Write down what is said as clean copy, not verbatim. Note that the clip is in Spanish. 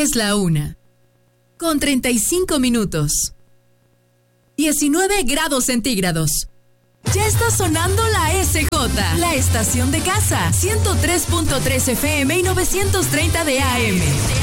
Es la 1:35. 19 grados centígrados. Ya está sonando la SJ, la estación de casa, 103.3 FM y 930 de AM.